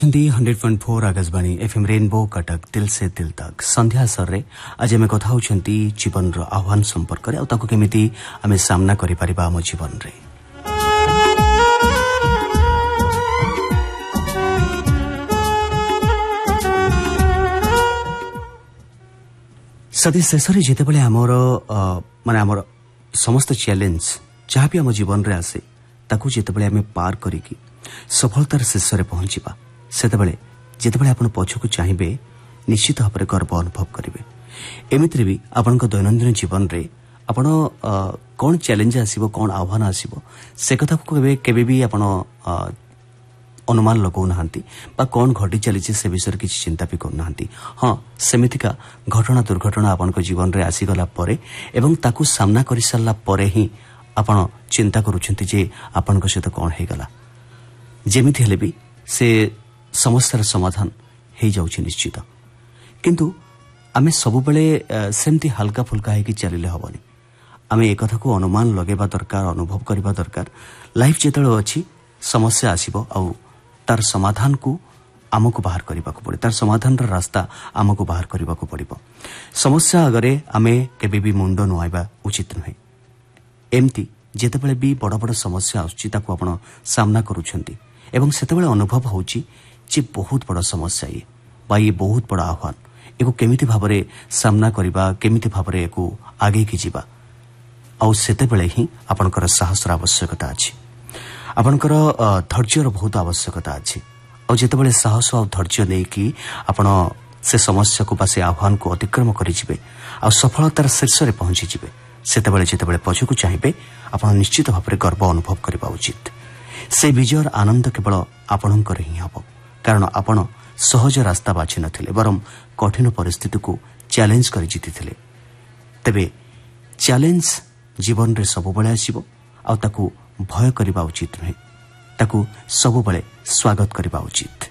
Hindi 100.4 Akashvani FM rainbow Cuttack दिल से दिल तक संध्या सर आज आम कथा होती जीवन आह्वान संपर्क केमी आम सामना कर आम जीवन रे। सदी शेष जिते आमर माने आमर समस्त चैलेंज जहाँ भी आम जीवन रे आसे ताकू जिते आम पार करिकी सफलतार शेष रे पहुंचीबा सेतबेले जितेबाला आपण पछकु चाहिबे निश्चित भाव गर्व अनुभव करेंगे। एमिति भी आपण दैनंदिन जीवन रे आपण कौन चैलेंज आसीबो कौन आह्वान आसीबो से कथा को केबे भी आपण अनुमान लगौ नाहंती बा कौन घटी चली से विषय किसी चिंता भी करना। हाँ सेमितिका घटना दुर्घटना आपण जीवन रे आसीगला परे एवं ताकू सामना कर सारा परे ही आपण चिंता करूछंती जे आपण सहित कौन हो गला जेमिति हेले भी से समस्यार समाधान हो जाउछि निश्चित। किंतु आमे सब बेले सेमती हल्का फुल्का है कि चलिले हबनी। आमे एक कथा को अनुमान लगेबा दरकार अनुभव करबा दरकार। लाइफ जेतळे अछि समस्या आसीबो आ तार समाधान को आमको बाहर करबा को पड़े तार समाधान रा रास्ता आमको बाहर करबा को पड़िबो। समस्या अगरे आमे केबे भी मुंड नुआइबा उचित नहे। एमती जेतेबेले भी बड़ बड़ समस्या आछि ताको आपण सामना करूछंती एवं सेतेबेले अनुभव होउछि जे बहुत बड़ समस्या ये बा ये बहुत बड़ आह्वान एको केमिति भाबरे सामना करिबा केमिति भाबरे एको आगे की जीवा आ सेतेबेले ही आपनकर साहसर आवश्यकता अछि आपनकर धैर्यर बहुत आवश्यकता अछि आ जेतेबेले साहस आ धैर्य नै कि आपण से समस्या को बा से आह्वान को अतिक्रम करि जिवे आ सफलतार शीर्ष रे पहुंची जिवे सेतेबेले जेतेबेले पछकु चाहिबे आपण निश्चित भाबरे गर्व अनुभव करबा उचित। से विजयर आनंद केवल आपणकर ही हब कारण आपण सहज रास्ता बाछि नथिले बरम कठिन परिस्थिति को चैलेंज कर जीतिथिले। तबे चैलेंज जीवन रे सब बेले आसीबो आ ताकू भय करबा उचित नहे ताकू सब बेले स्वागत करबा उचित।